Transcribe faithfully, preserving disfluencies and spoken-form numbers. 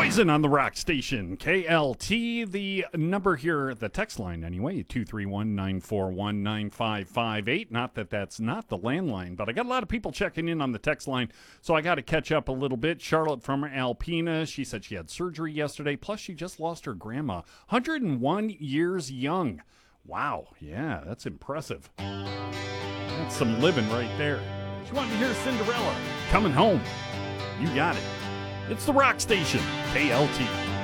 Rising on the Rock Station, K L T. The number here, the text line anyway, two three one, nine four one, nine five five eight. Not that that's not the landline, but I got a lot of people checking in on the text line, so I got to catch up a little bit. Charlotte from Alpena, she said she had surgery yesterday, plus she just lost her grandma, one hundred one years young. Wow, yeah, that's impressive. That's some living right there. She wanted to hear Cinderella coming home. You got it. It's the Rock Station, K L T.